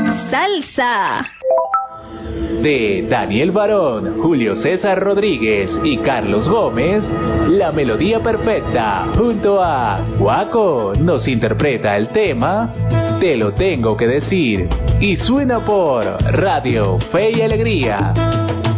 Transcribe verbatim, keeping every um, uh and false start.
Salsa. De Daniel Barón, Julio César Rodríguez y Carlos Gómez, La Melodía Perfecta, junto a Guaco, nos interpreta el tema Te lo tengo que decir, y suena por Radio Fe y Alegría.